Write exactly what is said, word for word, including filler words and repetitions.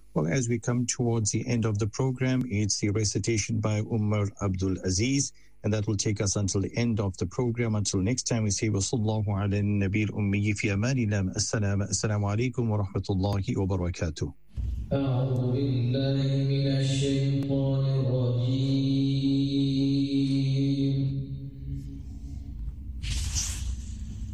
Well, as we come towards the end of the program, it's the recitation by Umar Abdul Aziz, and that will take us until the end of the program. Until next time, we say, وَصَلَّى اللَّهُ عَلَى النَّبِيِّ الْأُمِّيِّ فِي أَمَانِ اللَّهِ السَّلَامُ السَّلَامُ عَلَيْكُمْ وَرَحْمَةُ اللَّهِ وَبَرَكَاتُهُ. أعوذ بالله من الشيطان